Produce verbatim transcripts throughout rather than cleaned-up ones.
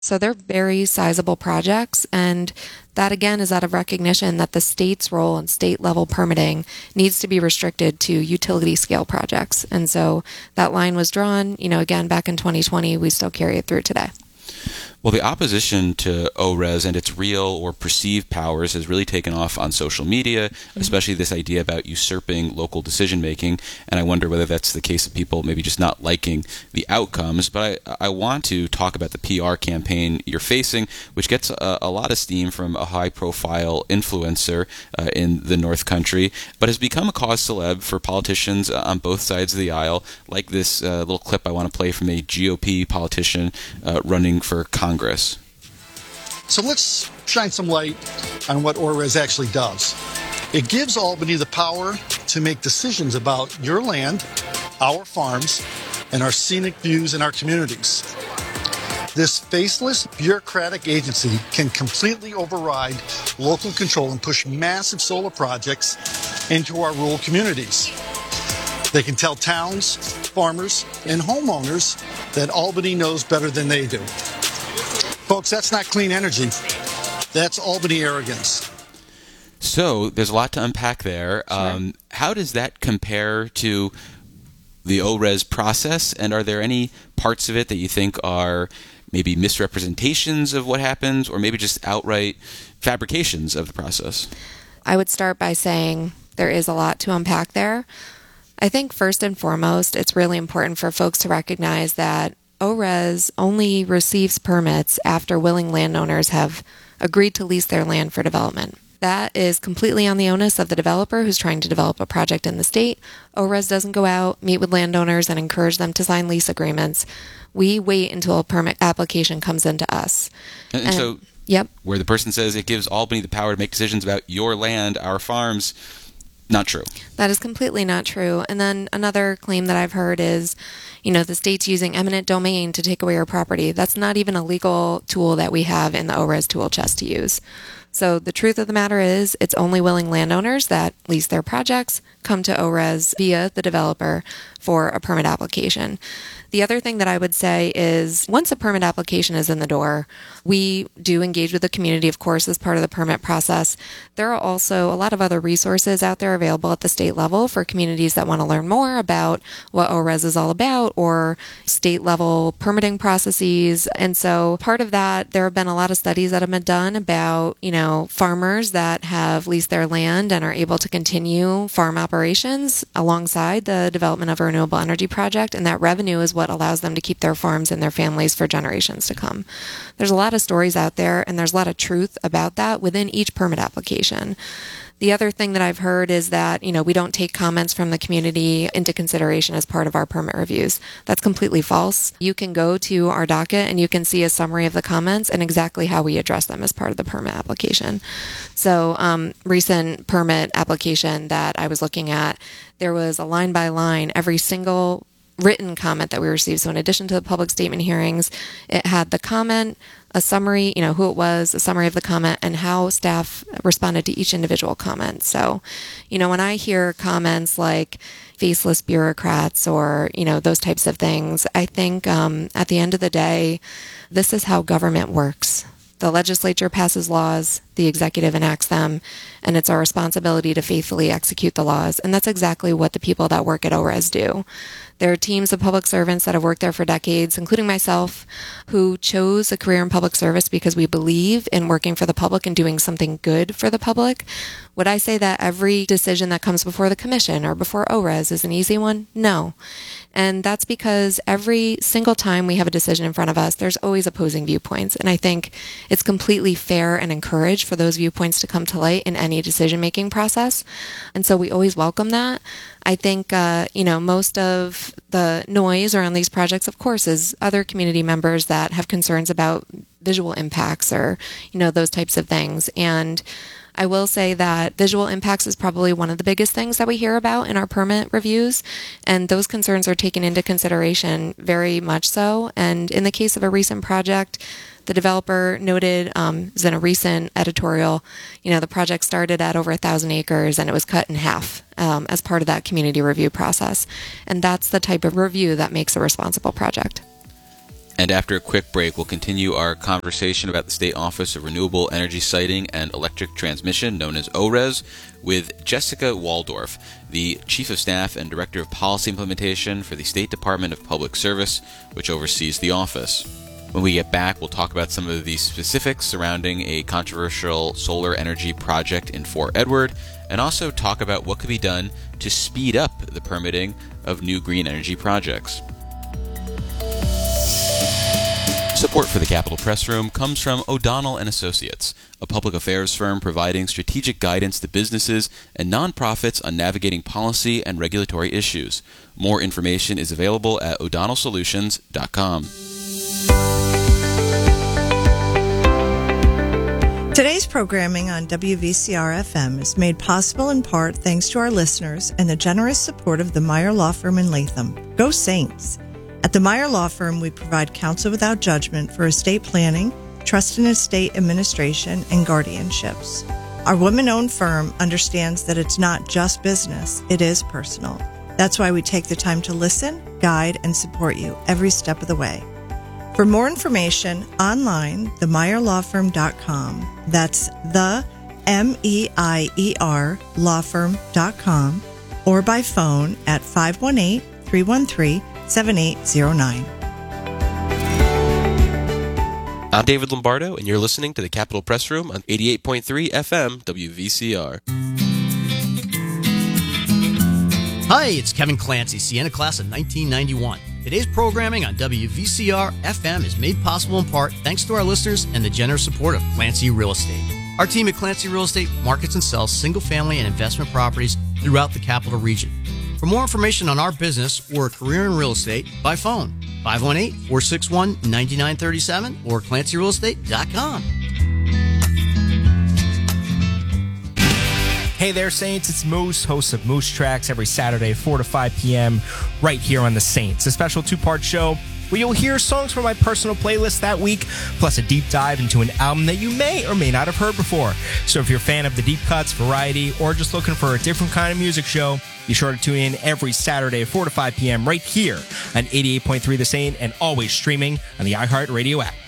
So they're very sizable projects, and that again is out of recognition that the state's role in state level permitting needs to be restricted to utility scale projects. And so that line was drawn, you know, again, back in twenty twenty, we still carry it through today. Well, the opposition to O R E S and its real or perceived powers has really taken off on social media, mm-hmm. especially this idea about usurping local decision-making. And I wonder whether that's the case of people maybe just not liking the outcomes. But I, I want to talk about the P R campaign you're facing, which gets a, a lot of steam from a high-profile influencer uh, in the North Country, but has become a cause celeb for politicians on both sides of the aisle, like this uh, little clip I want to play from a G O P politician uh, running for Congress. Congress. So let's shine some light on what O R E S actually does. It gives Albany the power to make decisions about your land, our farms, and our scenic views in our communities. This faceless bureaucratic agency can completely override local control and push massive solar projects into our rural communities. They can tell towns, farmers, and homeowners that Albany knows better than they do. Folks, that's not clean energy. That's Albany arrogance. So there's a lot to unpack there. Um, how does that compare to the O R E S process? And are there any parts of it that you think are maybe misrepresentations of what happens, or maybe just outright fabrications of the process? I would start by saying there is a lot to unpack there. I think first and foremost, it's really important for folks to recognize that O R E S only receives permits after willing landowners have agreed to lease their land for development. That is completely on the onus of the developer who's trying to develop a project in the state. O R E S doesn't go out, meet with landowners, and encourage them to sign lease agreements. We wait until a permit application comes into us. And, and, and so, yep. where the person says it gives Albany the power to make decisions about your land, our farms, not true. That is completely not true. And then another claim that I've heard is, you know, the state's using eminent domain to take away our property. That's not even a legal tool that we have in the O R E S tool chest to use. So the truth of the matter is it's only willing landowners that lease their projects come to O R E S via the developer for a permit application. The other thing that I would say is once a permit application is in the door, we do engage with the community, of course, as part of the permit process. There are also a lot of other resources out there available at the state level for communities that want to learn more about what O R E S is all about or state level permitting processes. And so part of that, there have been a lot of studies that have been done about, you know, farmers that have leased their land and are able to continue farm operations alongside the development of a renewable energy project. And that revenue is what allows them to keep their farms and their families for generations to come. There's a lot of stories out there, and there's a lot of truth about that within each permit application. The other thing that I've heard is that, you know, we don't take comments from the community into consideration as part of our permit reviews. That's completely false. You can go to our docket and you can see a summary of the comments and exactly how we address them as part of the permit application. So, um, recent permit application that I was looking at, there was a line by line, every single written comment that we received. So in addition to the public statement hearings, it had the comment, a summary, you know, who it was, a summary of the comment, and how staff responded to each individual comment. So, you know, when I hear comments like faceless bureaucrats or, you know, those types of things, I think um, at the end of the day, this is how government works. The legislature passes laws, the executive enacts them, and it's our responsibility to faithfully execute the laws. And that's exactly what the people that work at O R E S do. There are teams of public servants that have worked there for decades, including myself, who chose a career in public service because we believe in working for the public and doing something good for the public. Would I say that every decision that comes before the commission or before O R E S is an easy one? No. And that's because every single time we have a decision in front of us, there's always opposing viewpoints. And I think it's completely fair and encouraged for those viewpoints to come to light in any decision-making process. And so we always welcome that. I think, uh, you know, most of the noise around these projects, of course, is other community members that have concerns about visual impacts or, you know, those types of things. And I will say that visual impacts is probably one of the biggest things that we hear about in our permit reviews, and those concerns are taken into consideration very much so. And in the case of a recent project, the developer noted, um, in a recent editorial, you know, the project started at over a thousand acres and it was cut in half um, as part of that community review process. And that's the type of review that makes a responsible project. And after a quick break, we'll continue our conversation about the State Office of Renewable Energy Siting and Electric Transmission, known as O R E S, with Jessica Waldorf, the Chief of Staff and Director of Policy Implementation for the State Department of Public Service, which oversees the office. When we get back, we'll talk about some of the specifics surrounding a controversial solar energy project in Fort Edward, and also talk about what could be done to speed up the permitting of new green energy projects. Support for the Capitol Press Room comes from O'Donnell and Associates, a public affairs firm providing strategic guidance to businesses and nonprofits on navigating policy and regulatory issues. More information is available at o'donnell solutions dot com. Today's programming on W V C R F M is made possible in part thanks to our listeners and the generous support of the Meyer Law Firm in Latham. Go Saints! At the Meyer Law Firm, we provide counsel without judgment for estate planning, trust and estate administration, and guardianships. Our women-owned firm understands that it's not just business, it is personal. That's why we take the time to listen, guide, and support you every step of the way. For more information, online, the meyer law firm dot com. That's the M E I E R law firm dot com, or by phone at five one eight, three one three, seven eight zero nine. I'm David Lombardo, and you're listening to the Capitol Press Room on eighty-eight point three F M W V C R. Hi, it's Kevin Clancy, Sienna class of nineteen ninety-one. Today's programming on W V C R F M is made possible in part thanks to our listeners and the generous support of Clancy Real Estate. Our team at Clancy Real Estate markets and sells single-family and investment properties throughout the Capital Region. For more information on our business or a career in real estate, by phone, five one eight, four six one, nine nine three seven or clancy real estate dot com. Hey there, Saints. It's Moose, host of Moose Tracks, every Saturday, four to five p.m., right here on The Saints. A special two-part show where you'll hear songs from my personal playlist that week, plus a deep dive into an album that you may or may not have heard before. So if you're a fan of the deep cuts, variety, or just looking for a different kind of music show, be sure to tune in every Saturday, four to five p.m., right here on eighty-eight point three The Saint, and always streaming on the iHeartRadio app.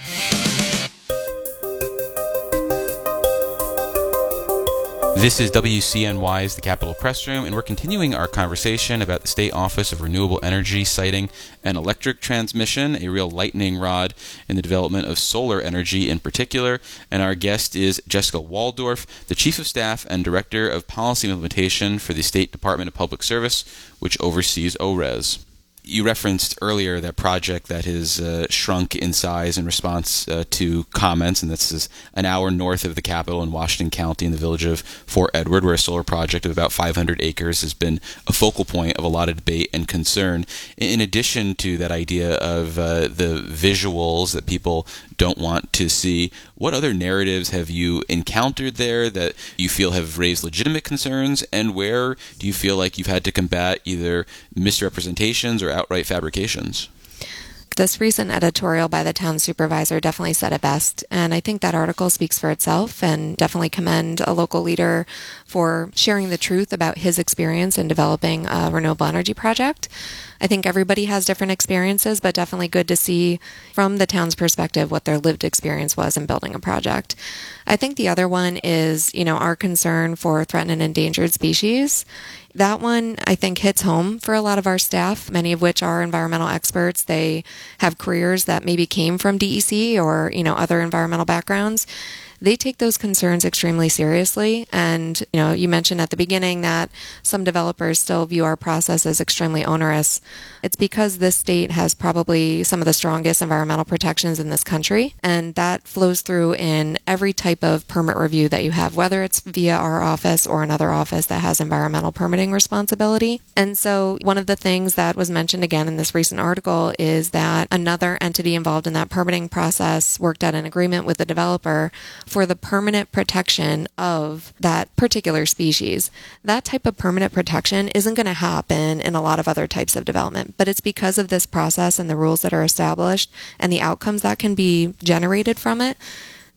This is W C N Y's The Capitol Press Room, and we're continuing our conversation about the State Office of Renewable Energy Siting and Electric Transmission, a real lightning rod in the development of solar energy in particular. And our guest is Jessica Waldorf, the Chief of Staff and Director of Policy Implementation for the State Department of Public Service, which oversees O R E S. You referenced earlier that project that has uh, shrunk in size in response uh, to comments, and this is an hour north of the Capitol in Washington County in the village of Fort Edward, where a solar project of about five hundred acres has been a focal point of a lot of debate and concern. In addition to that idea of uh, the visuals that people don't want to see, what other narratives have you encountered there that you feel have raised legitimate concerns, and where do you feel like you've had to combat either misrepresentations or outright fabrications? This recent editorial by the town supervisor definitely said it best, and I think that article speaks for itself, and definitely commend a local leader for sharing the truth about his experience in developing a renewable energy project. I think everybody has different experiences, but definitely good to see from the town's perspective what their lived experience was in building a project. I think the other one is, you know, our concern for threatened and endangered species. That one, I think, hits home for a lot of our staff, many of which are environmental experts. They have careers that maybe came from D E C or, you know, other environmental backgrounds. They take those concerns extremely seriously. And, you know, you mentioned at the beginning that some developers still view our process as extremely onerous. It's because this state has probably some of the strongest environmental protections in this country. And that flows through in every type of permit review that you have, whether it's via our office or another office that has environmental permitting responsibility. And so one of the things that was mentioned again in this recent article is that another entity involved in that permitting process worked out an agreement with the developer for the permanent protection of that particular species. That type of permanent protection isn't going to happen in a lot of other types of development, but it's because of this process and the rules that are established and the outcomes that can be generated from it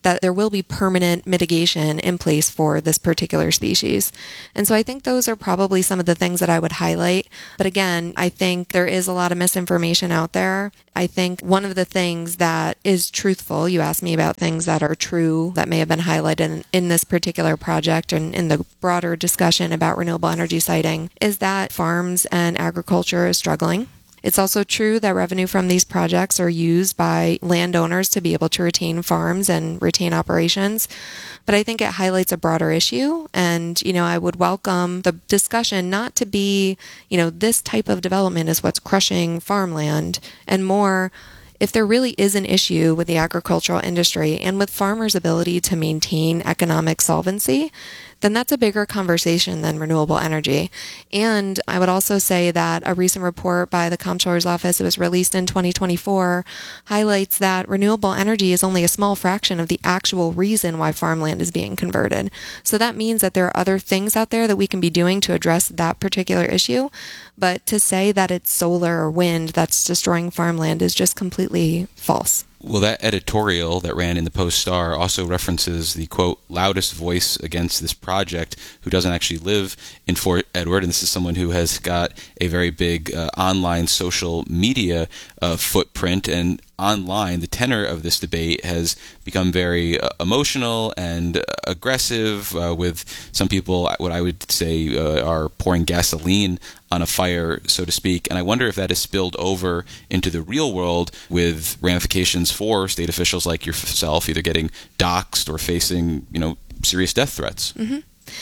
that there will be permanent mitigation in place for this particular species. And so I think those are probably some of the things that I would highlight. But again, I think there is a lot of misinformation out there. I think one of the things that is truthful, you asked me about things that are true that may have been highlighted in, in this particular project and in the broader discussion about renewable energy siting, is that farms and agriculture is struggling. It's also true that revenue from these projects are used by landowners to be able to retain farms and retain operations. But I think it highlights a broader issue. And, you know, I would welcome the discussion not to be, you know, this type of development is what's crushing farmland, and more, if there really is an issue with the agricultural industry and with farmers' ability to maintain economic solvency, then that's a bigger conversation than renewable energy. And I would also say that a recent report by the Comptroller's Office, it was released in twenty twenty-four, highlights that renewable energy is only a small fraction of the actual reason why farmland is being converted. So that means that there are other things out there that we can be doing to address that particular issue. But to say that it's solar or wind that's destroying farmland is just completely false. Well, that editorial that ran in the Post-Star also references the, quote, loudest voice against this project, who doesn't actually live in Fort Edward. And this is someone who has got a very big uh, online social media uh, footprint. And online, the tenor of this debate has become very uh, emotional and uh, aggressive, uh, with some people, what I would say, uh, are pouring gasoline on a fire, so to speak. And I wonder if that has spilled over into the real world, with ramifications for state officials like yourself either getting doxxed or facing, you know, serious death threats. Mm-hmm.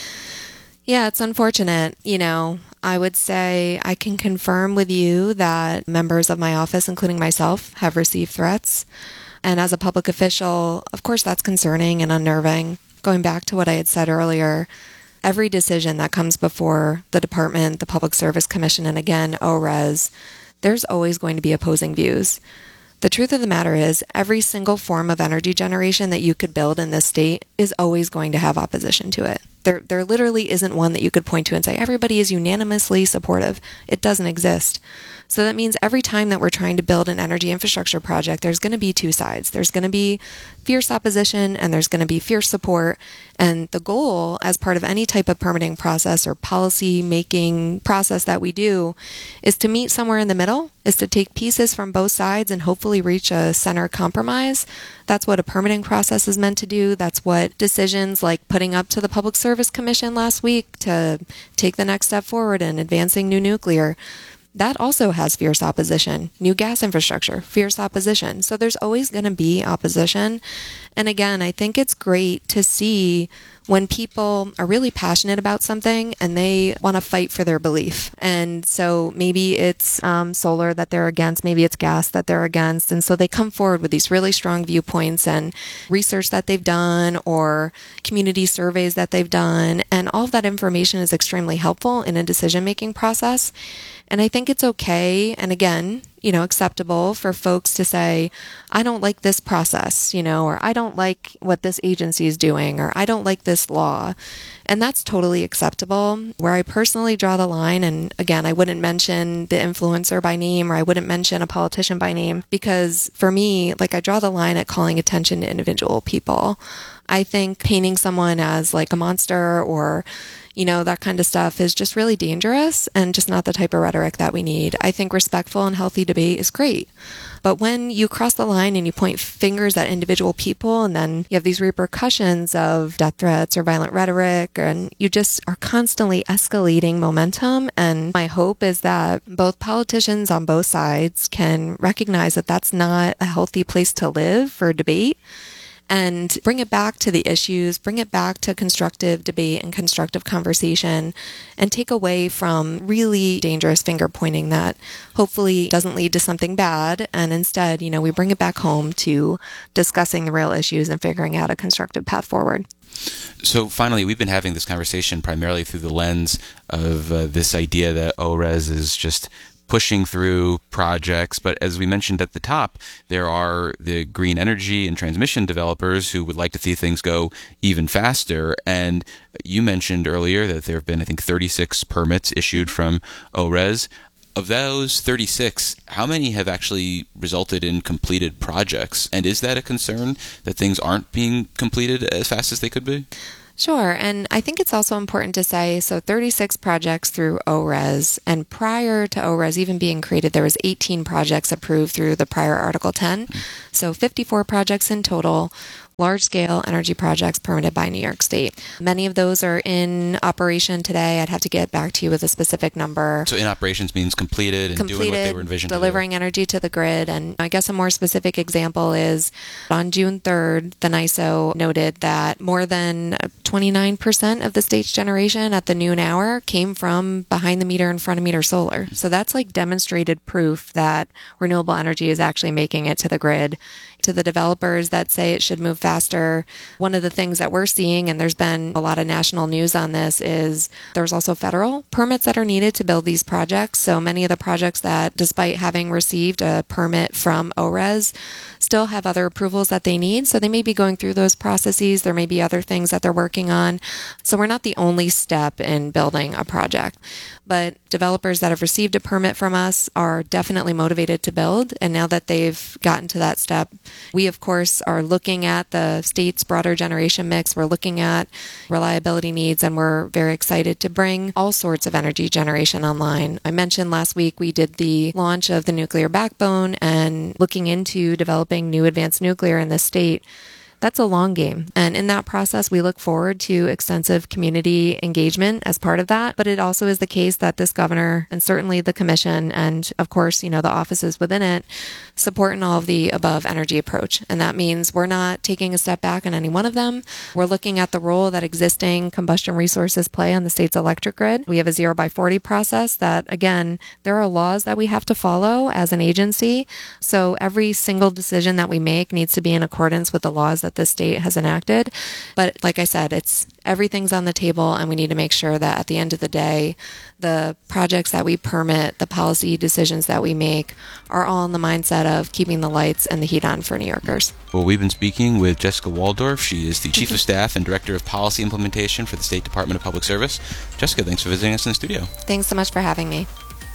Yeah, it's unfortunate. You know, I would say I can confirm with you that members of my office, including myself, have received threats. And as a public official, of course, that's concerning and unnerving. Going back to what I had said earlier, every decision that comes before the department, the Public Service Commission, and again, O R E S, there's always going to be opposing views. The truth of the matter is, every single form of energy generation that you could build in this state is always going to have opposition to it. There, there literally isn't one that you could point to and say, everybody is unanimously supportive. It doesn't exist. So that means every time that we're trying to build an energy infrastructure project, there's going to be two sides. There's going to be fierce opposition and there's going to be fierce support. And the goal, as part of any type of permitting process or policy making process that we do, is to meet somewhere in the middle, is to take pieces from both sides and hopefully reach a center compromise. That's what a permitting process is meant to do. That's what decisions like putting up to the Public Service Commission last week to take the next step forward in advancing new nuclear, that also has fierce opposition. New gas infrastructure, fierce opposition. So there's always going to be opposition. And again, I think it's great to see when people are really passionate about something and they want to fight for their belief. And so maybe it's um, solar that they're against, maybe it's gas that they're against. And so they come forward with these really strong viewpoints and research that they've done or community surveys that they've done. And all of that information is extremely helpful in a decision-making process. And I think it's okay, and again, you know, acceptable for folks to say, I don't like this process, you know, or I don't like what this agency is doing, or I don't like this law. And that's totally acceptable. Where I personally draw the line, and again, I wouldn't mention the influencer by name, or I wouldn't mention a politician by name, because for me, like, I draw the line at calling attention to individual people. I think painting someone as like a monster or, you know, that kind of stuff is just really dangerous and just not the type of rhetoric that we need. I think respectful and healthy debate is great. But when you cross the line and you point fingers at individual people and then you have these repercussions of death threats or violent rhetoric, and you just are constantly escalating momentum. And my hope is that both politicians on both sides can recognize that that's not a healthy place to live for debate, and bring it back to the issues, bring it back to constructive debate and constructive conversation, and take away from really dangerous finger pointing that hopefully doesn't lead to something bad. And instead, you know, we bring it back home to discussing the real issues and figuring out a constructive path forward. So finally, we've been having this conversation primarily through the lens of uh, this idea that O R E S is just pushing through projects. But as we mentioned at the top, there are the green energy and transmission developers who would like to see things go even faster. And you mentioned earlier that there have been, I think, thirty-six permits issued from O R E S. Of those thirty-six, how many have actually resulted in completed projects? And is that a concern that things aren't being completed as fast as they could be? Sure. And I think it's also important to say, so thirty-six projects through O R E S, and prior to O R E S even being created, there was eighteen projects approved through the prior Article ten. So fifty-four projects in total, large-scale energy projects permitted by New York State. Many of those are in operation today. I'd have to get back to you with a specific number. So in operations means completed and completed, doing what they were envisioned delivering to do. energy to the grid. And I guess a more specific example is on June third, the N Y S O noted that more than twenty-nine percent of the state's generation at the noon hour came from behind the meter and front of meter solar. So that's like demonstrated proof that renewable energy is actually making it to the grid. To the developers that say it should move faster, one of the things that we're seeing, and there's been a lot of national news on this, is there's also federal permits that are needed to build these projects. So many of the projects that, despite having received a permit from O R E S, still have other approvals that they need. So they may be going through those processes. There may be other things that they're working on. So we're not the only step in building a project. But developers that have received a permit from us are definitely motivated to build. And now that they've gotten to that step, we, of course, are looking at the state's broader generation mix. We're looking at reliability needs, and we're very excited to bring all sorts of energy generation online. I mentioned last week we did the launch of the nuclear backbone and looking into developing new advanced nuclear in the state. That's a long game. And in that process, we look forward to extensive community engagement as part of that. But it also is the case that this governor, and certainly the commission, and of course, you know, the offices within it, support in all of the above energy approach. And that means we're not taking a step back on any one of them. We're looking at the role that existing combustion resources play on the state's electric grid. We have a zero by forty process that, again, there are laws that we have to follow as an agency. So every single decision that we make needs to be in accordance with the laws that the state has enacted. But like I said, it's everything's on the table, and we need to make sure that at the end of the day, the projects that we permit, the policy decisions that we make are all in the mindset of keeping the lights and the heat on for New Yorkers. Well, we've been speaking with Jessica Waldorf. She is the Chief of Staff and Director of Policy Implementation for the State Department of Public Service. Jessica, thanks for visiting us in the studio. Thanks so much for having me.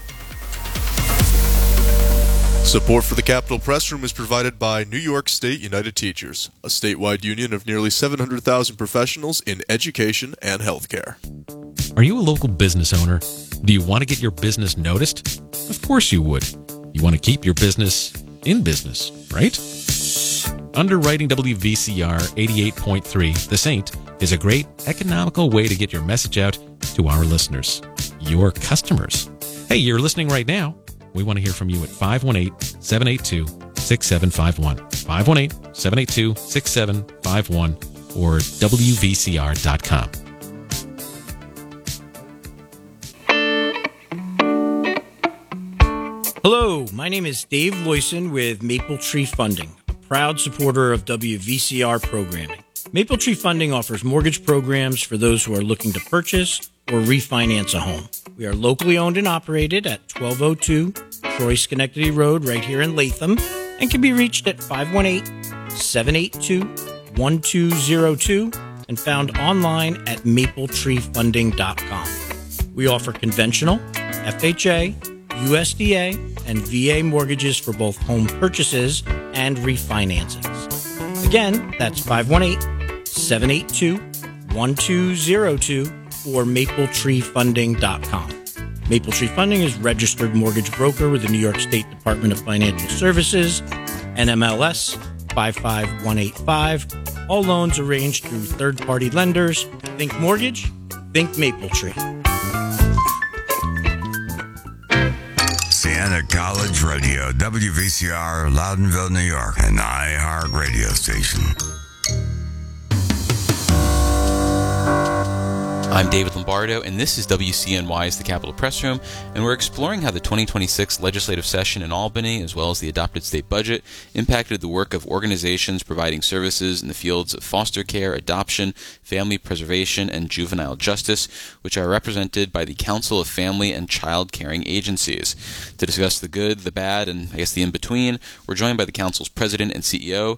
Support for the Capitol Press Room is provided by New York State United Teachers, a statewide union of nearly seven hundred thousand professionals in education and healthcare. Are you a local business owner? Do you want to get your business noticed? Of course you would. You want to keep your business in business, right? Underwriting W V C R eighty-eight point three, The Saint, is a great economical way to get your message out to our listeners, your customers. Hey, you're listening right now. We want to hear from you at five one eight, seven eight two, six seven five one, five one eight, seven eight two, six seven five one, or W V C R dot com. Hello, my name is Dave Loyson with Maple Tree Funding, a proud supporter of W V C R programming. Maple Tree Funding offers mortgage programs for those who are looking to purchase or refinance a home. We are locally owned and operated at twelve oh two Troy Schenectady Road right here in Latham, and can be reached at five one eight, seven eight two, one two zero two and found online at maple tree funding dot com. We offer conventional, F H A, U S D A, and V A mortgages for both home purchases and refinancings. Again, that's five one eight, seven eight two, one two zero two or maple tree funding dot com. Maple Tree Funding is registered mortgage broker with the New York State Department of Financial Services, N M L S five five one eight five. All loans arranged through third-party lenders. Think mortgage, think Maple Tree. Siena College Radio, W V C R, Loudonville, New York, an iHeart radio station. I'm David Lombardo, and this is W C N Y's The Capitol Press Room, and we're exploring how the twenty twenty-six legislative session in Albany, as well as the adopted state budget, impacted the work of organizations providing services in the fields of foster care, adoption, family preservation, and juvenile justice, which are represented by the Council of Family and Child Caring Agencies. To discuss the good, the bad, and I guess the in-between, we're joined by the Council's President and C E O,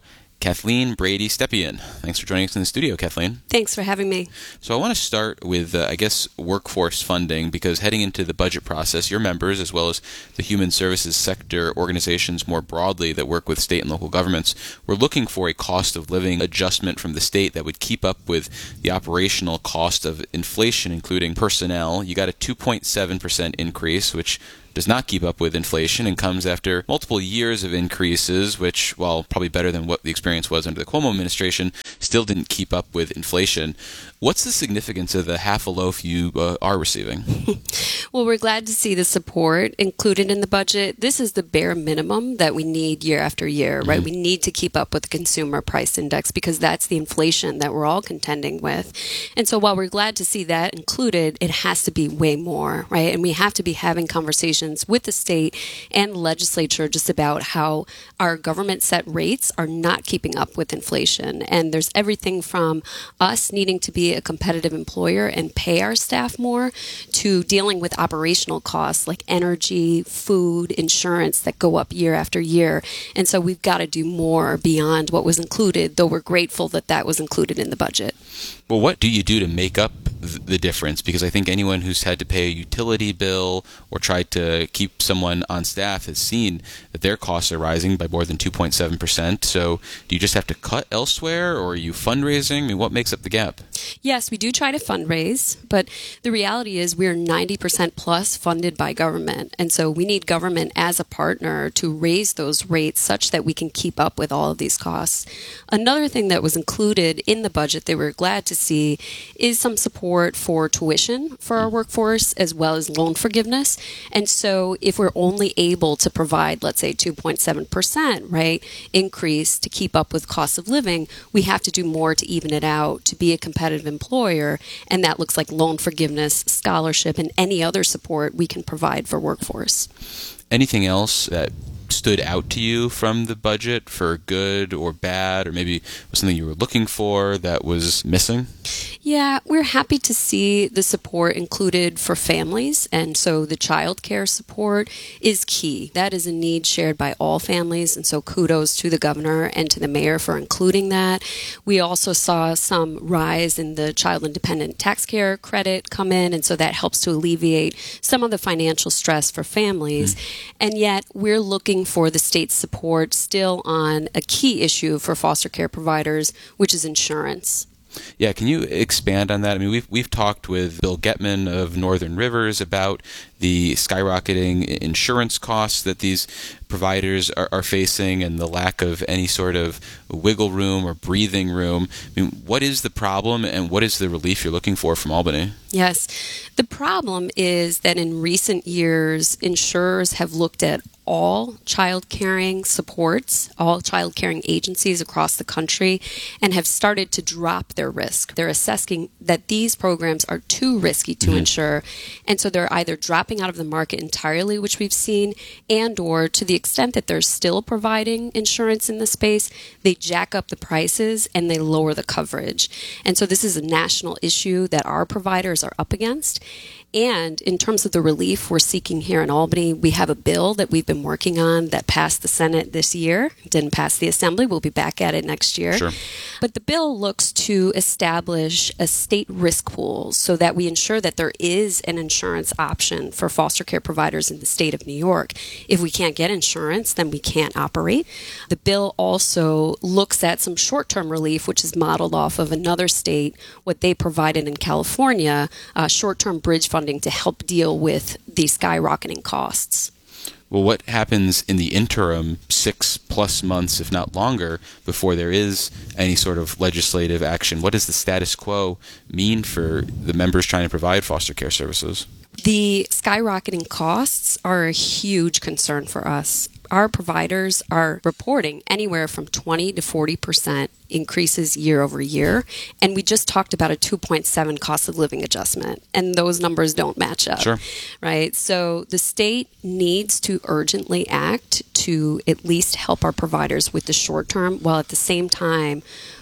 Kathleen Brady Stepien. Thanks for joining us in the studio, Kathleen. Thanks for having me. So I want to start with, uh, I guess, workforce funding, because heading into the budget process, your members, as well as the human services sector organizations more broadly that work with state and local governments, were looking for a cost of living adjustment from the state that would keep up with the operational cost of inflation, including personnel. You got a two point seven percent increase, which does not keep up with inflation and comes after multiple years of increases, which, while probably better than what the experience was under the Cuomo administration, still didn't keep up with inflation. What's the significance of the half a loaf you uh, are receiving? Well, we're glad to see the support included in the budget. This is the bare minimum that we need year after year, right? Mm-hmm. We need to keep up with the consumer price index because that's the inflation that we're all contending with. And so while we're glad to see that included, it has to be way more, right? And we have to be having conversations with the state and legislature just about how our government set rates are not keeping up with inflation. And there's everything from us needing to be a competitive employer and pay our staff more to dealing with operational costs like energy, food, insurance that go up year after year. And so we've got to do more beyond what was included, though we're grateful that that was included in the budget. Well, what do you do to make up the difference? Because I think anyone who's had to pay a utility bill or tried to keep someone on staff has seen that their costs are rising by more than two point seven percent. So do you just have to cut elsewhere, or are you fundraising? I mean, what makes up the gap? Yes, we do try to fundraise, but the reality is we're ninety percent plus funded by government. And so we need government as a partner to raise those rates such that we can keep up with all of these costs. Another thing that was included in the budget that we're glad to see is some support for tuition for our workforce as well as loan forgiveness. And so if we're only able to provide, let's say, two point seven percent, right, increase to keep up with cost of living, we have to do more to even it out to be a competitive employer. And that looks like loan forgiveness, scholarship, and any other support we can provide for workforce. Anything else that stood out to you from the budget for good or bad, or maybe was something you were looking for that was missing? Yeah, we're happy to see the support included for families. And so the child care support is key. That is a need shared by all families. And so kudos to the governor and to the mayor for including that. We also saw some rise in the child independent tax care credit come in. And so that helps to alleviate some of the financial stress for families. Mm. And yet we're looking for the state's support still on a key issue for foster care providers, which is insurance. Yeah, can you expand on that? I mean, we've we've talked with Bill Getman of Northern Rivers about the skyrocketing insurance costs that these providers are, are facing and the lack of any sort of wiggle room or breathing room. I mean, what is the problem and what is the relief you're looking for from Albany? Yes, the problem is that in recent years, insurers have looked at all child caring supports, all child caring agencies across the country, and have started to drop their risk. They're assessing that these programs are too risky to mm-hmm. insure, and so they're either dropping out of the market entirely, which we've seen, and or to the extent that they're still providing insurance in the space, they jack up the prices and they lower the coverage. And so this is a national issue that our providers are up against. And in terms of the relief we're seeking here in Albany, we have a bill that we've been working on that passed the Senate this year. Didn't pass the Assembly. We'll be back at it next year. Sure. But the bill looks to establish a state risk pool so that we ensure that there is an insurance option for foster care providers in the state of New York. If we can't get insurance, then we can't operate. The bill also looks at some short-term relief, which is modeled off of another state, what they provided in California, uh, short-term bridge funding to help deal with the skyrocketing costs. Well, what happens in the interim, six plus months, if not longer, before there is any sort of legislative action? What does the status quo mean for the members trying to provide foster care services? The skyrocketing costs are a huge concern for us. Our providers are reporting anywhere from twenty to forty percent increases year over year. And we just talked about a two point seven cost of living adjustment. And those numbers don't match up. Sure. Right? So the state needs to urgently act to at least help our providers with the short term, while at the same time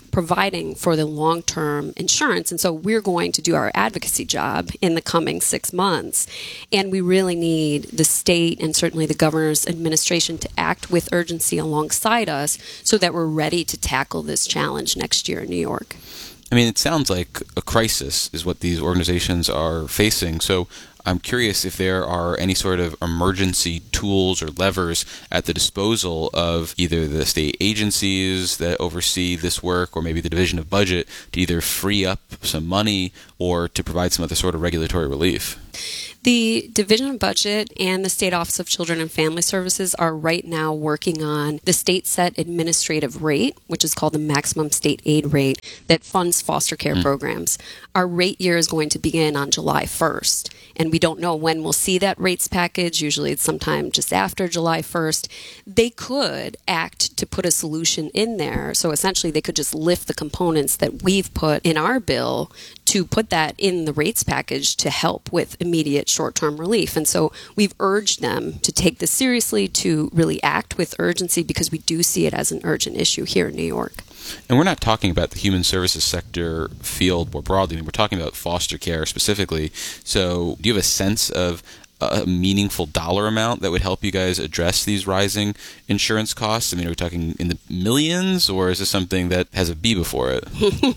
providing for the long-term insurance. And so we're going to do our advocacy job in the coming six months. And we really need the state and certainly the governor's administration to act with urgency alongside us so that we're ready to tackle this challenge next year in New York. I mean, it sounds like a crisis is what these organizations are facing. So I'm curious if there are any sort of emergency tools or levers at the disposal of either the state agencies that oversee this work or maybe the Division of Budget to either free up some money or to provide some other sort of regulatory relief. The Division of Budget and the State Office of Children and Family Services are right now working on the state set administrative rate, which is called the maximum state aid rate that funds foster care mm. programs. Our rate year is going to begin on July first, and we don't know when we'll see that rates package. Usually it's sometime just after July first. They could act to put a solution in there. So essentially they could just lift the components that we've put in our bill to put that in the rates package to help with immediate short-term relief. And so we've urged them to take this seriously, to really act with urgency, because we do see it as an urgent issue here in New York. And we're not talking about the human services sector field more broadly. I mean, we're talking about foster care specifically. So do you have a sense of a meaningful dollar amount that would help you guys address these rising insurance costs? I mean, are we talking in the millions, or is this something that has a B before it?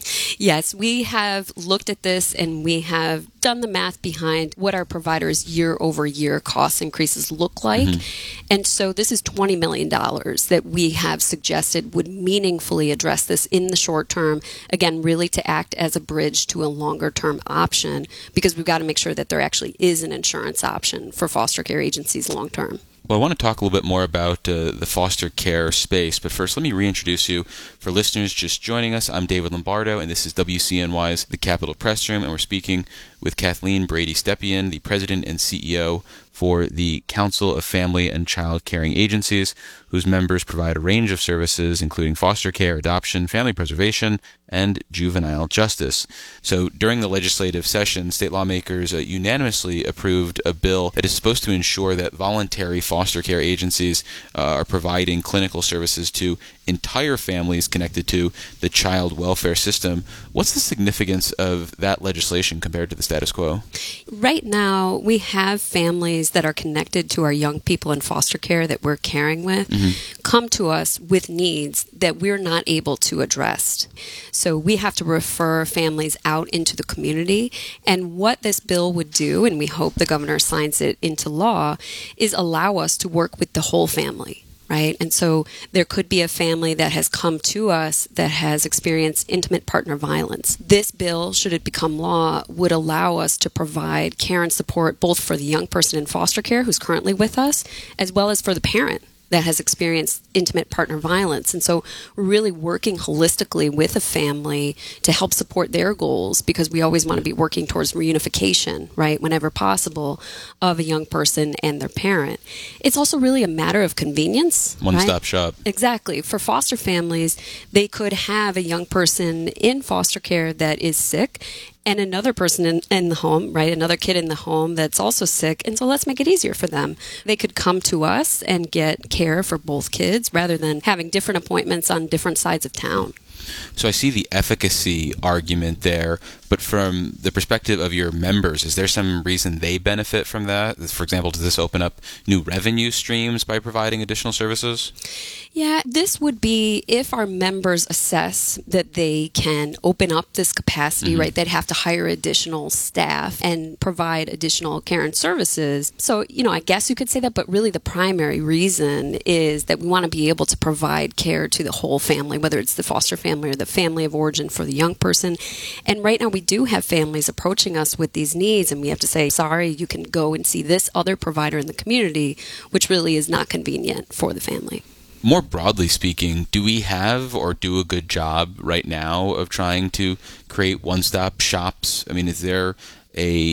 Yes, we have looked at this and we have done the math behind what our providers' year-over-year cost increases look like. Mm-hmm. And so this is twenty million dollars that we have suggested would meaningfully address this in the short term, again, really to act as a bridge to a longer-term option, because we've got to make sure that there actually is an insurance option for foster care agencies long term. Well, I want to talk a little bit more about uh, the foster care space, but first let me reintroduce you. For listeners just joining us, I'm David Lombardo, and this is W C N Y's The Capitol Press Room, and we're speaking with Kathleen Brady Stepien, the President and C E O for the Council of Family and Child Caring Agencies, whose members provide a range of services, including foster care, adoption, family preservation, and juvenile justice. So during the legislative session, state lawmakers uh, unanimously approved a bill that is supposed to ensure that voluntary foster care agencies uh, are providing clinical services to entire families connected to the child welfare system. What's the significance of that legislation compared to the status quo? Right now, we have families that are connected to our young people in foster care that we're caring with mm-hmm. come to us with needs that we're not able to address. So we have to refer families out into the community. And what this bill would do, and we hope the governor signs it into law, is allow us to work with the whole family. Right? And so there could be a family that has come to us that has experienced intimate partner violence. This bill, should it become law, would allow us to provide care and support both for the young person in foster care who's currently with us, as well as for the parent that has experienced intimate partner violence. And so we're really working holistically with a family to help support their goals, because we always want to be working towards reunification, right, whenever possible, of a young person and their parent. It's also really a matter of convenience. One-stop right? shop. Exactly. For foster families, they could have a young person in foster care that is sick and another person in, in the home, right? Another kid in the home that's also sick. And so let's make it easier for them. They could come to us and get care for both kids rather than having different appointments on different sides of town. So I see the efficacy argument there, but from the perspective of your members, is there some reason they benefit from that? For example, does this open up new revenue streams by providing additional services? Yeah, this would be if our members assess that they can open up this capacity, mm-hmm. right? They'd have to hire additional staff and provide additional care and services. So, you know, I guess you could say that, but really the primary reason is that we want to be able to provide care to the whole family, whether it's the foster family or the family of origin for the young person. And right now we do have families approaching us with these needs, and we have to say, sorry, you can go and see this other provider in the community, which really is not convenient for the family. More broadly speaking, do we have or do a good job right now of trying to create one-stop shops? I mean, is there a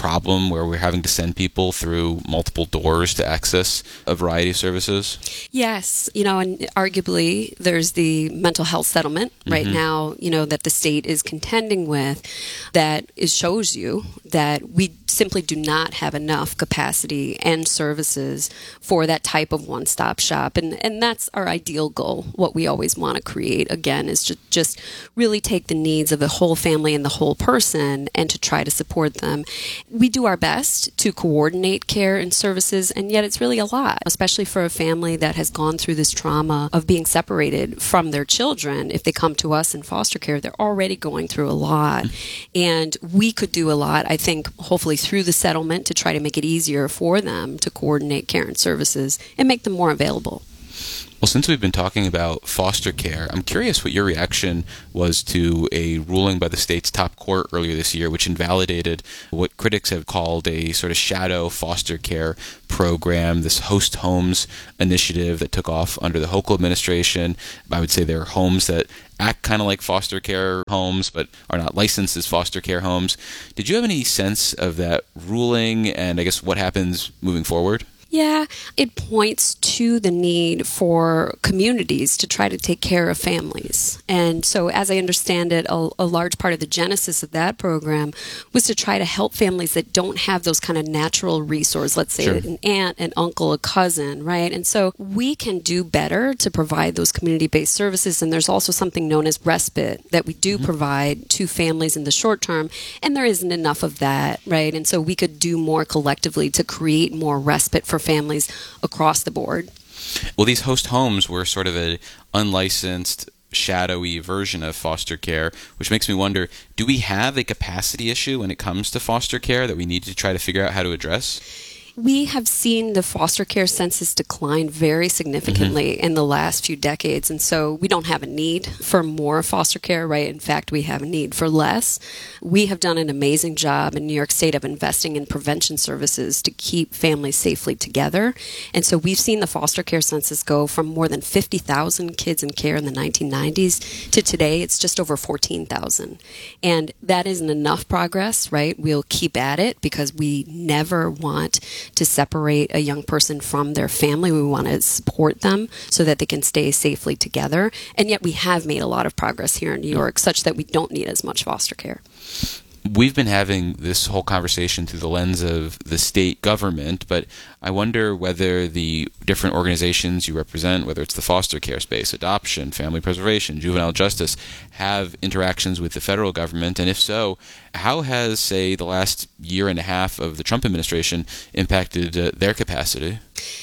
problem where we're having to send people through multiple doors to access a variety of services? Yes. You know, and arguably there's the mental health settlement right Mhm. now, you know, that the state is contending with that is, shows you that we simply do not have enough capacity and services for that type of one-stop shop. And, and that's our ideal goal. What we always want to create, again, is to just really take the needs of the whole family and the whole person and to try to support them. We do our best to coordinate care and services, and yet it's really a lot, especially for a family that has gone through this trauma of being separated from their children. If they come to us in foster care, they're already going through a lot. And we could do a lot, I think, hopefully through the settlement to try to make it easier for them to coordinate care and services and make them more available. Well, since we've been talking about foster care, I'm curious what your reaction was to a ruling by the state's top court earlier this year, which invalidated what critics have called a sort of shadow foster care program, this host homes initiative that took off under the Hochul administration. I would say they're homes that act kind of like foster care homes, but are not licensed as foster care homes. Did you have any sense of that ruling and I guess what happens moving forward? Yeah, it points to the need for communities to try to take care of families. And so as I understand it, a, a large part of the genesis of that program was to try to help families that don't have those kind of natural resources, let's say Sure. an aunt, an uncle, a cousin, right? And so we can do better to provide those community-based services. And there's also something known as respite that we do mm-hmm. provide to families in the short term. And there isn't enough of that, right? And so we could do more collectively to create more respite for families across the board. Well, these host homes were sort of an unlicensed, shadowy version of foster care, which makes me wonder, do we have a capacity issue when it comes to foster care that we need to try to figure out how to address? We have seen the foster care census decline very significantly mm-hmm. in the last few decades, and so we don't have a need for more foster care, right? In fact, we have a need for less. We have done an amazing job in New York State of investing in prevention services to keep families safely together, and so we've seen the foster care census go from more than fifty thousand kids in care in the nineteen nineties to today it's just over fourteen thousand, and that isn't enough progress, right? We'll keep at it because we never want to separate a young person from their family. We want to support them so that they can stay safely together. And yet we have made a lot of progress here in New York such that we don't need as much foster care. We've been having this whole conversation through the lens of the state government, but I wonder whether the different organizations you represent, whether it's the foster care space, adoption, family preservation, juvenile justice, have interactions with the federal government, and if so, how has, say, the last year and a half of the Trump administration impacted uh, their capacity?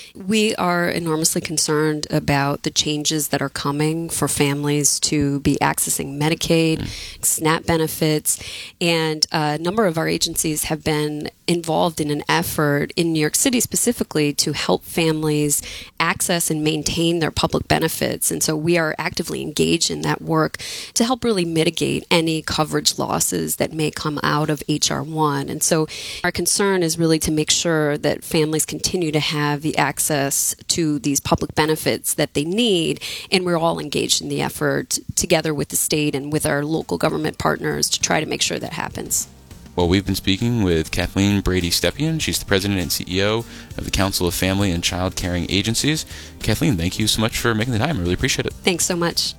We are enormously concerned about the changes that are coming for families to be accessing Medicaid, mm. SNAP benefits, and a number of our agencies have been involved in an effort in New York City specifically to help families access and maintain their public benefits. And so we are actively engaged in that work to help really mitigate any coverage losses that may come out of H R one. And so our concern is really to make sure that families continue to have the access to these public benefits that they need. And we're all engaged in the effort together with the state and with our local government partners to try to make sure that happens. Well, we've been speaking with Kathleen Brady Stepien. She's the president and C E O of the Council of Family and Child Caring Agencies. Kathleen, thank you so much for making the time. I really appreciate it. Thanks so much.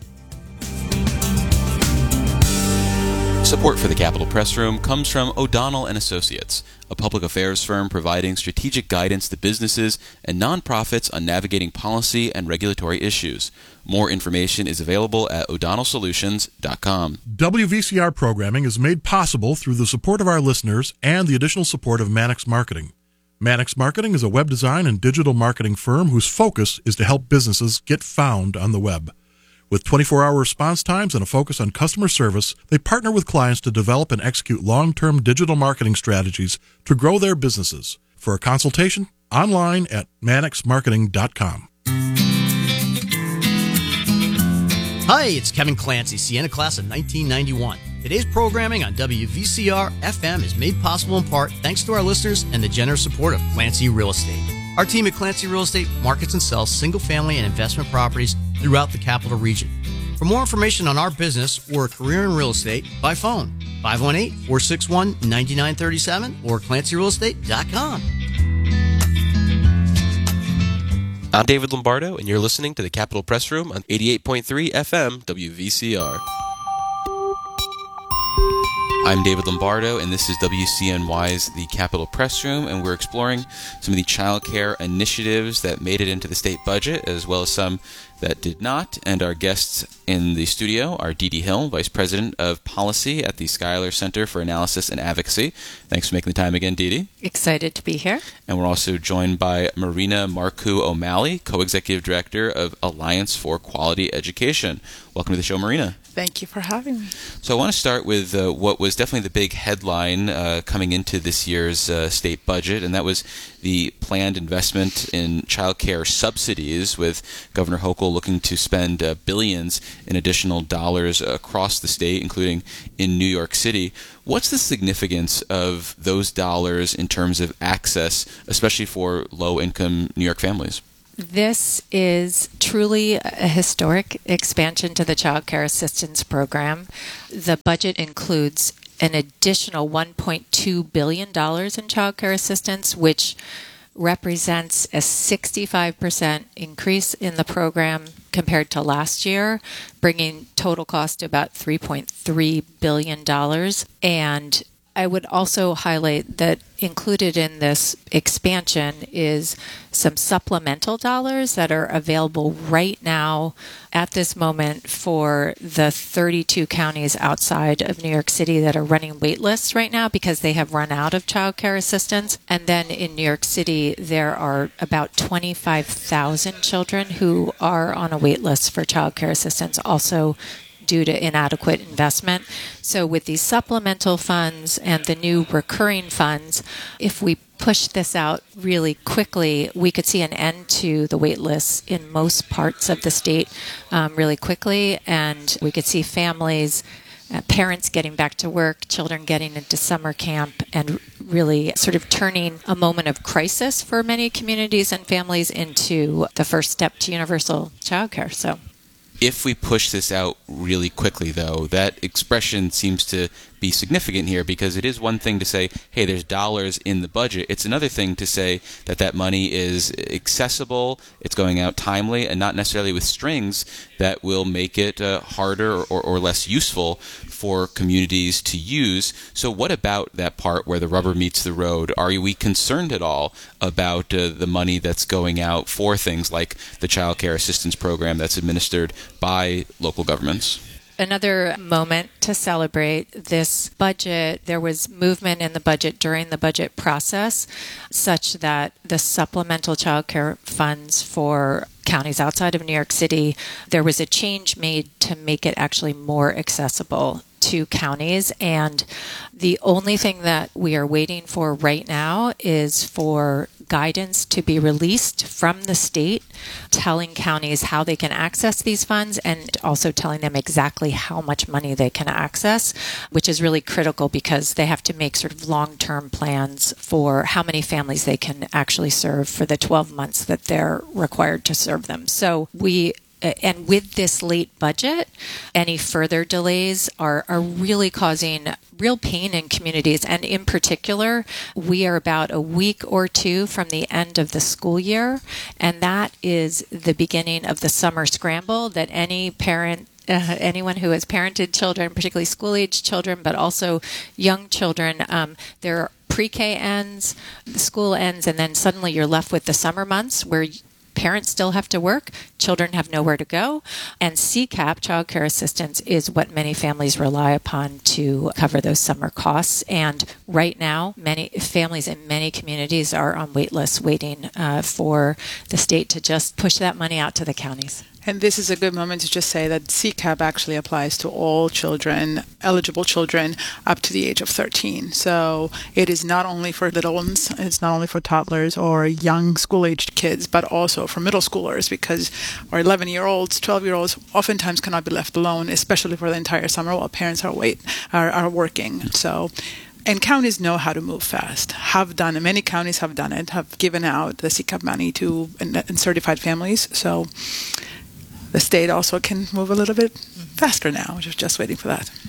Support for the Capitol Press Room comes from O'Donnell and Associates, a public affairs firm providing strategic guidance to businesses and nonprofits on navigating policy and regulatory issues. More information is available at o'donnell solutions dot com. W V C R programming is made possible through the support of our listeners and the additional support of Mannix Marketing. Mannix Marketing is a web design and digital marketing firm whose focus is to help businesses get found on the web. With twenty-four hour response times and a focus on customer service, they partner with clients to develop and execute long-term digital marketing strategies to grow their businesses. For a consultation, online at mannix marketing dot com. Hi, it's Kevin Clancy, Siena class of nineteen ninety-one. Today's programming on W V C R F M is made possible in part thanks to our listeners and the generous support of Clancy Real Estate. Our team at Clancy Real Estate markets and sells single-family and investment properties throughout the capital region. For more information on our business or a career in real estate, by phone, five one eight, four six one, nine nine three seven or Clancy Real Estate dot com. I'm David Lombardo, and you're listening to the Capitol Press Room on eighty-eight point three F M W V C R. I'm David Lombardo, and this is W C N Y's The Capitol Press Room, and we're exploring some of the child care initiatives that made it into the state budget, as well as some that did not. And our guests in the studio are Dee Dee Hill, Vice President of Policy at the Schuyler Center for Analysis and Advocacy. Thanks for making the time again, Dee Dee. Excited to be here. And we're also joined by Marina Marcoux O'Malley, Co-Executive Director of Alliance for Quality Education. Welcome to the show, Marina. Thank you for having me. So I want to start with uh, what was definitely the big headline uh, coming into this year's uh, state budget, and that was the planned investment in child care subsidies, with Governor Hochul looking to spend uh, billions in additional dollars across the state, including in New York City. What's the significance of those dollars in terms of access, especially for low-income New York families? This is truly a historic expansion to the Child Care Assistance Program. The budget includes an additional one point two billion dollars in child care assistance, which represents a sixty-five percent increase in the program compared to last year, bringing total cost to about three point three billion dollars. And I would also highlight that included in this expansion is some supplemental dollars that are available right now at this moment for the thirty-two counties outside of New York City that are running wait lists right now because they have run out of child care assistance. And then in New York City, there are about twenty-five thousand children who are on a wait list for child care assistance, also due to inadequate investment. So with these supplemental funds and the new recurring funds, if we push this out really quickly, we could see an end to the wait lists in most parts of the state um, really quickly, and we could see families, uh, parents getting back to work, children getting into summer camp, and really sort of turning a moment of crisis for many communities and families into the first step to universal childcare. So, if we push this out really quickly, though, that expression seems to be significant here, because it is one thing to say, hey, there's dollars in the budget. It's another thing to say that that money is accessible, it's going out timely, and not necessarily with strings that will make it uh, harder or, or less useful for communities to use. So what about that part where the rubber meets the road? Are we concerned at all about uh, the money that's going out for things like the Child Care Assistance Program that's administered by local governments? Another moment to celebrate this budget. There was movement in the budget during the budget process such that the supplemental child care funds for counties outside of New York City, there was a change made to make it actually more accessible to counties. And the only thing that we are waiting for right now is for guidance to be released from the state telling counties how they can access these funds, and also telling them exactly how much money they can access, which is really critical because they have to make sort of long-term plans for how many families they can actually serve for the twelve months that they're required to serve them. So we And with this late budget, any further delays are, are really causing real pain in communities. And in particular, we are about a week or two from the end of the school year. And that is the beginning of the summer scramble that any parent Uh, anyone who has parented children, particularly school-age children, but also young children, um, their pre-K ends, the school ends, and then suddenly you're left with the summer months where parents still have to work, children have nowhere to go, and C CAP, Child Care Assistance, is what many families rely upon to cover those summer costs. And right now, many families in many communities are on wait lists waiting uh, for the state to just push that money out to the counties. And this is a good moment to just say that C CAP actually applies to all children, eligible children, up to the age of thirteen. So it is not only for little ones, it's not only for toddlers or young school-aged kids, but also for middle schoolers, because our eleven-year-olds, twelve-year-olds oftentimes cannot be left alone, especially for the entire summer while parents are wait are, are working. So. And counties know how to move fast, have done it. Many counties have done it, have given out the C CAP money to uncertified families. So the state also can move a little bit faster now, just just waiting for that.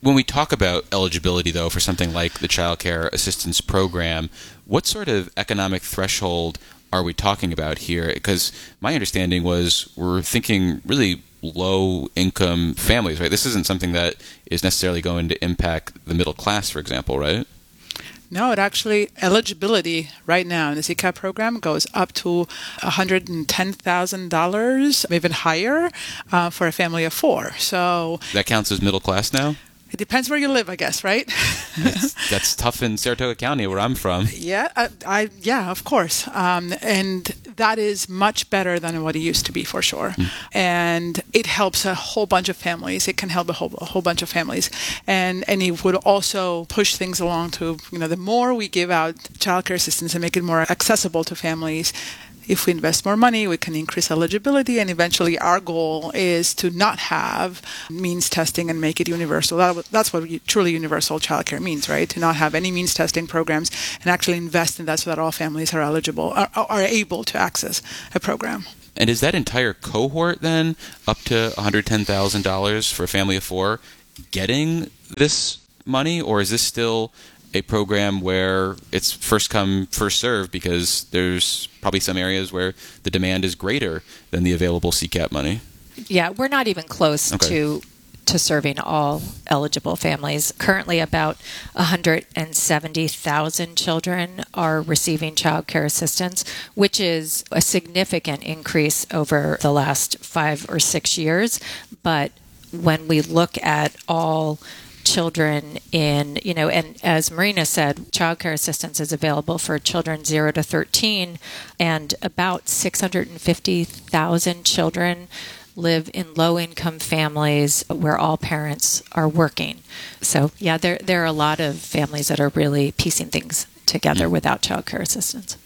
When we talk about eligibility, though, for something like the Child Care Assistance Program, what sort of economic threshold are we talking about here? Because my understanding was we're thinking really low-income families, right? This isn't something that is necessarily going to impact the middle class, for example, right? No, it actually, eligibility right now in the C CAP program goes up to one hundred ten thousand dollars, even higher, uh, for a family of four. So that counts as middle class now? It depends where you live, I guess, right? that's, that's tough in Saratoga County, where I'm from. Yeah, I, I yeah, of course. Um, and that is much better than what it used to be, for sure. Mm. And it helps a whole bunch of families. It can help a whole, a whole bunch of families. And and it would also push things along to, you know, the more we give out childcare assistance and make it more accessible to families, if we invest more money, we can increase eligibility, and eventually our goal is to not have means testing and make it universal. That, that's what truly universal childcare means, right? To not have any means testing programs and actually invest in that so that all families are eligible, are, are able to access a program. And is that entire cohort then, up to one hundred ten thousand dollars for a family of four, getting this money, or is this still a program where it's first come, first served, because there's probably some areas where the demand is greater than the available C CAP money? Yeah, we're not even close okay. to to serving all eligible families. Currently, about one hundred seventy thousand children are receiving child care assistance, which is a significant increase over the last five or six years. But when we look at all children in, you know, and as Marina said, child care assistance is available for children zero to thirteen, and about six hundred fifty thousand children live in low-income families where all parents are working. So, yeah, there there are a lot of families that are really piecing things together without child care assistance.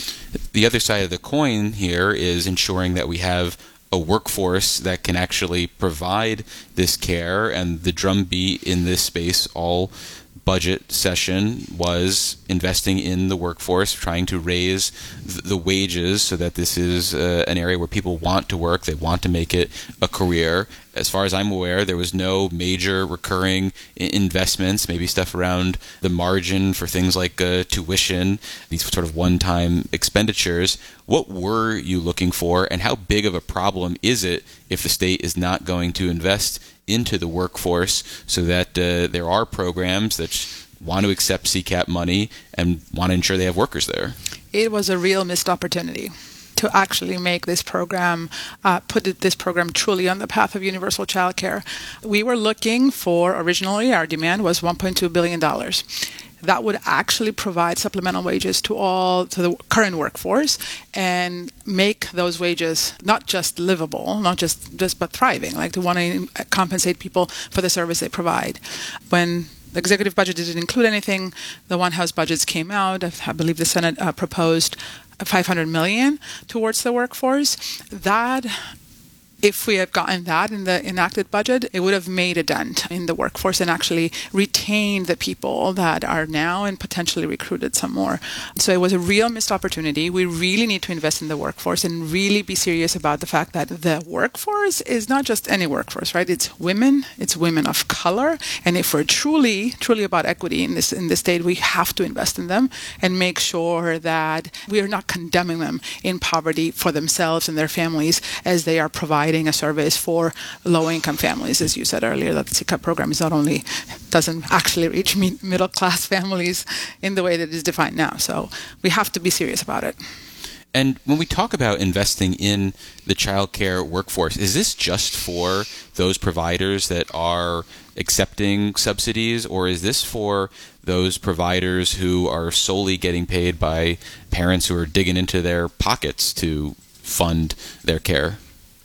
The other side of the coin here is ensuring that we have a workforce that can actually provide this care, and the drumbeat in this space all budget session was investing in the workforce, trying to raise th- the wages so that this is uh, an area where people want to work, they want to make it a career. As far as I'm aware, there was no major recurring I- investments, maybe stuff around the margin for things like uh, tuition, these sort of one-time expenditures. What were you looking for, and how big of a problem is it if the state is not going to invest into the workforce so that uh, there are programs that want to accept C CAP money and want to ensure they have workers there? It was a real missed opportunity to actually make this program, uh, put this program truly on the path of universal childcare. We were looking for, originally our demand was one point two billion dollars. That would actually provide supplemental wages to all, to the current workforce, and make those wages not just livable, not just, just but thriving, like to want to compensate people for the service they provide. When the executive budget didn't include anything, the One House budgets came out. I believe the Senate uh, proposed five hundred million dollars towards the workforce. That, if we had gotten that in the enacted budget, it would have made a dent in the workforce and actually retained the people that are now and potentially recruited some more. So it was a real missed opportunity. We really need to invest in the workforce and really be serious about the fact that the workforce is not just any workforce, right? It's women, it's women of color. And if we're truly, truly about equity in this in this state, we have to invest in them and make sure that we are not condemning them in poverty for themselves and their families as they are providing a service for low-income families. As you said earlier, that the C CAP program is not only doesn't actually reach me- middle-class families in the way that it is defined now. So we have to be serious about it. And when we talk about investing in the child care workforce, is this just for those providers that are accepting subsidies, or is this for those providers who are solely getting paid by parents who are digging into their pockets to fund their care?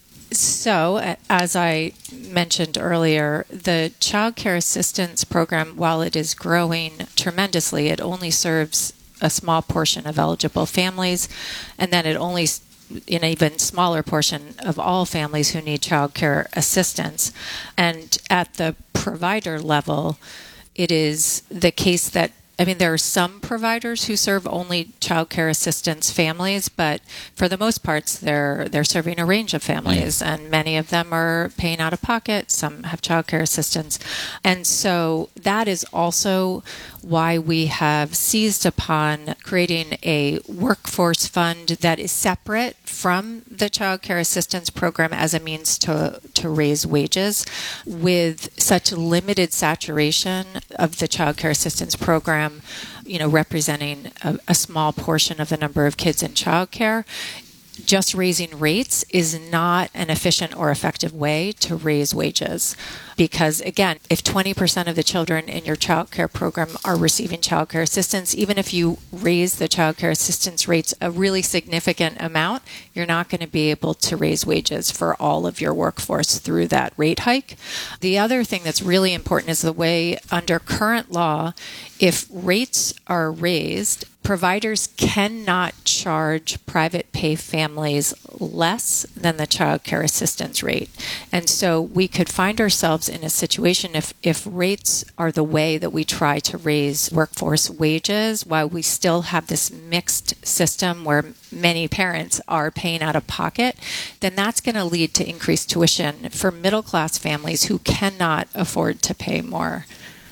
So, as I mentioned earlier, the child care assistance program, while it is growing tremendously, it only serves a small portion of eligible families, and then it only an even smaller portion of all families who need child care assistance. And at the provider level, it is the case that I mean, there are some providers who serve only child care assistance families, but for the most part, they're they're serving a range of families, mm. and many of them are paying out of pocket. Some have child care assistance, and so that is also why we have seized upon creating a workforce fund that is separate from the child care assistance program as a means to to raise wages. With such limited saturation of the child care assistance program, you know, representing a, a small portion of the number of kids in child care, just raising rates is not an efficient or effective way to raise wages. Because again, if twenty percent of the children in your child care program are receiving child care assistance, even if you raise the child care assistance rates a really significant amount, you're not going to be able to raise wages for all of your workforce through that rate hike. The other thing that's really important is the way under current law, if rates are raised, providers cannot charge private pay families less than the child care assistance rate. And so we could find ourselves in a situation if, if rates are the way that we try to raise workforce wages while we still have this mixed system where many parents are paying out of pocket, then that's going to lead to increased tuition for middle class families who cannot afford to pay more.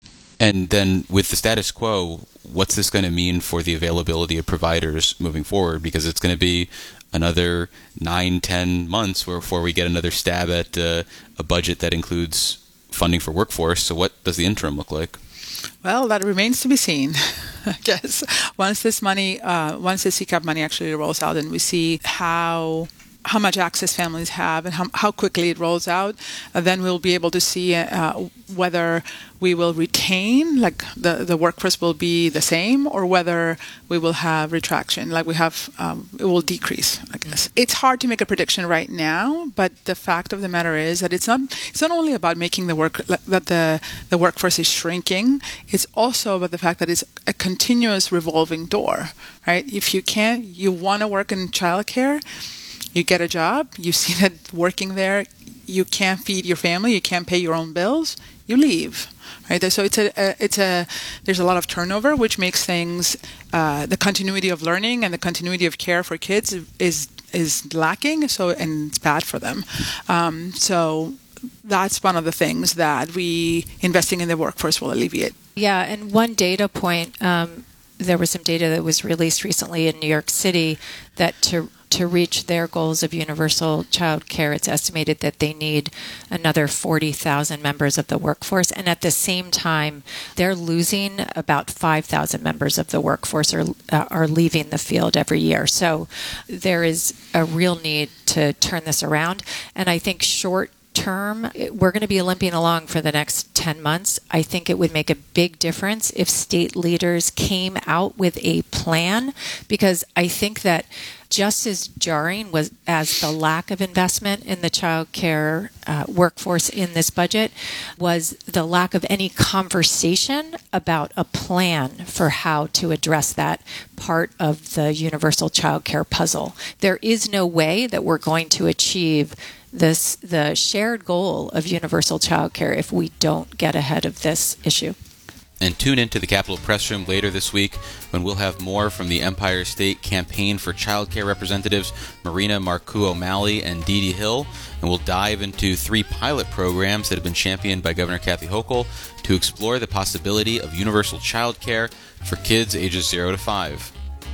And then with the status quo, what's this going to mean for the availability of providers moving forward? Because it's going to be another nine, ten months before we get another stab at uh, a budget that includes funding for workforce. So what does the interim look like? Well, that remains to be seen, I guess. Once this money, uh, once the C CAP money actually rolls out and we see how how much access families have and how, how quickly it rolls out, uh, then we'll be able to see uh, whether we will retain, like the, the workforce will be the same, or whether we will have retraction, like we have, um, it will decrease, I guess. It's hard to make a prediction right now, but the fact of the matter is that it's not it's not only about making the work, that the, the workforce is shrinking, it's also about the fact that it's a continuous revolving door, right? If you can't, you want to work in childcare, you get a job, you see that working there, you can't feed your family, you can't pay your own bills, you leave, right? So it's a, a it's a there's a lot of turnover, which makes things uh, the continuity of learning and the continuity of care for kids is is lacking. So and it's bad for them. Um, so that's one of the things that we investing in the workforce will alleviate. Yeah, and one data point. Um, there was some data that was released recently in New York City that to to reach their goals of universal child care, it's estimated that they need another forty thousand members of the workforce. And at the same time, they're losing about five thousand members of the workforce are, uh, are leaving the field every year. So there is a real need to turn this around. And I think short term, we're going to be limping along for the next ten months. I think it would make a big difference if state leaders came out with a plan, because I think that just as jarring was as the lack of investment in the child care uh, workforce in this budget was the lack of any conversation about a plan for how to address that part of the universal child care puzzle. There is no way that we're going to achieve this the shared goal of universal child care if we don't get ahead of this issue. And tune into the Capitol Press Room later this week when we'll have more from the Empire State Campaign for Child Care representatives Marina Marcoux O'Malley and Dee Dee Hill, and we'll dive into three pilot programs that have been championed by Governor Kathy Hochul to explore the possibility of universal child care for kids ages zero to five.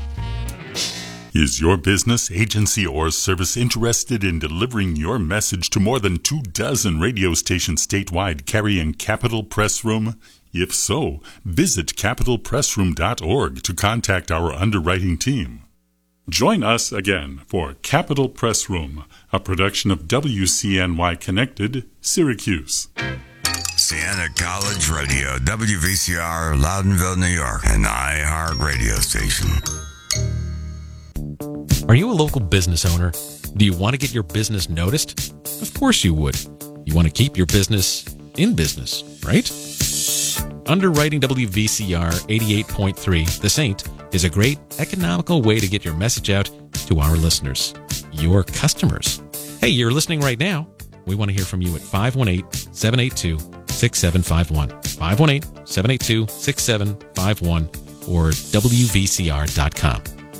Is your business, agency, or service interested in delivering your message to more than two dozen radio stations statewide carrying Capitol Press Room? If so, visit capitol press room dot org to contact our underwriting team. Join us again for Capitol Press Room, a production of W C N Y Connected, Syracuse. Siena College Radio, W V C R, Loudonville, New York, an iHeart radio station. Are you a local business owner? Do you want to get your business noticed? Of course you would. You want to keep your business in business, right? Underwriting W V C R eighty-eight point three, The Saint, is a great economical way to get your message out to our listeners, your customers. Hey, you're listening right now. We want to hear from you at five one eight, seven eight two, six seven five one. five one eight, seven eight two, six seven five one. or W V C R dot com.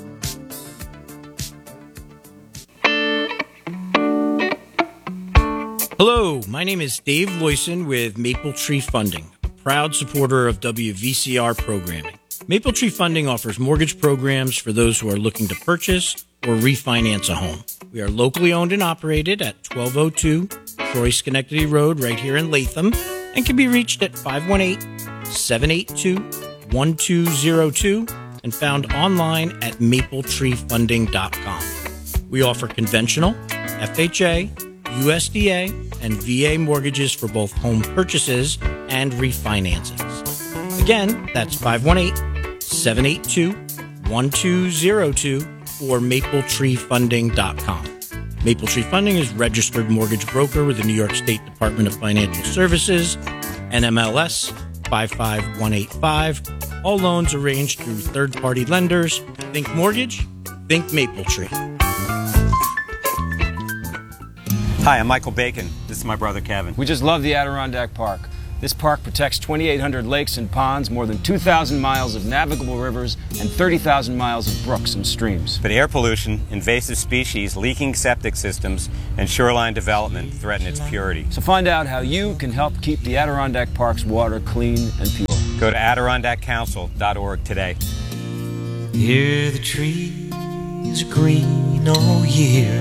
Hello, my name is Dave Loyson with Maple Tree Funding, a proud supporter of W V C R programming. Maple Tree Funding offers mortgage programs for those who are looking to purchase or refinance a home. We are locally owned and operated at twelve oh two Troy Schenectady Road right here in Latham and can be reached at five one eight, seven eight two, one two zero two and found online at maple tree funding dot com. We offer conventional, F H A, U S D A, and V A mortgages for both home purchases and refinancings. Again, that's five one eight, seven eight two, one two zero two or maple tree funding dot com. Maple Tree Funding is registered mortgage broker with the New York State Department of Financial Services, N M L S five five one eight five. All loans arranged through third-party lenders. Think mortgage, think Maple Tree. Hi, I'm Michael Bacon. This is my brother Kevin. We just love the Adirondack Park. This park protects twenty-eight hundred lakes and ponds, more than two thousand miles of navigable rivers, and thirty thousand miles of brooks and streams. But air pollution, invasive species, leaking septic systems, and shoreline development threaten its purity. So find out how you can help keep the Adirondack Park's water clean and pure. Go to adirondack council dot org today. Hear the trees green all year.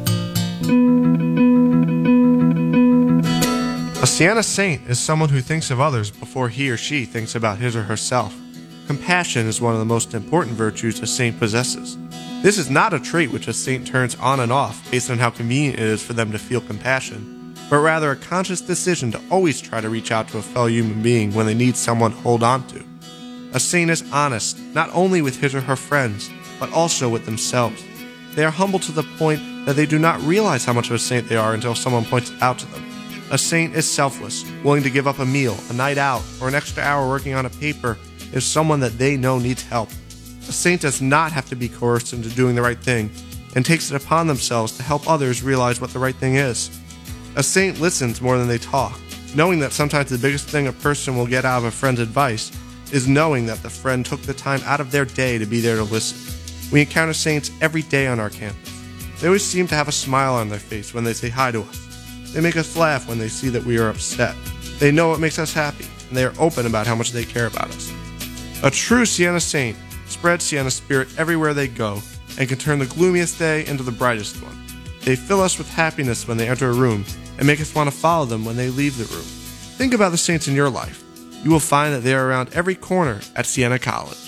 A Sienna saint is someone who thinks of others before he or she thinks about his or herself. Compassion is one of the most important virtues a saint possesses. This is not a trait which a saint turns on and off based on how convenient it is for them to feel compassion, but rather a conscious decision to always try to reach out to a fellow human being when they need someone to hold on to. A saint is honest, not only with his or her friends, but also with themselves. They are humble to the point that they do not realize how much of a saint they are until someone points it out to them. A saint is selfless, willing to give up a meal, a night out, or an extra hour working on a paper if someone that they know needs help. A saint does not have to be coerced into doing the right thing, and takes it upon themselves to help others realize what the right thing is. A saint listens more than they talk, knowing that sometimes the biggest thing a person will get out of a friend's advice is knowing that the friend took the time out of their day to be there to listen. We encounter saints every day on our campus. They always seem to have a smile on their face when they say hi to us. They make us laugh when they see that we are upset. They know what makes us happy, and they are open about how much they care about us. A true Sienna saint spreads Sienna spirit everywhere they go and can turn the gloomiest day into the brightest one. They fill us with happiness when they enter a room and make us want to follow them when they leave the room. Think about the saints in your life. You will find that they are around every corner at Sienna College.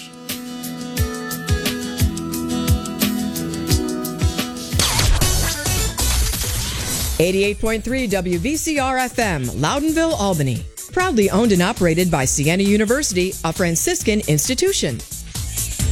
eighty-eight point three W V C R F M, Loudonville, Albany. Proudly owned and operated by Siena University, a Franciscan institution.